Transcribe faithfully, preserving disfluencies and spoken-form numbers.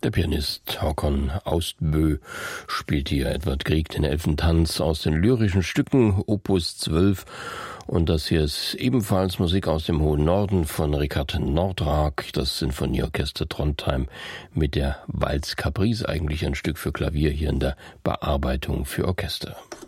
Der Pianist Håkon Austbø spielt hier Edvard Grieg den Elfentanz aus den lyrischen Stücken Opus zwölf. Und das hier ist ebenfalls Musik aus dem hohen Norden von Richard Nordraak, das Sinfonieorchester Trondheim mit der Valse Caprice, eigentlich ein Stück für Klavier hier in der Bearbeitung für Orchester.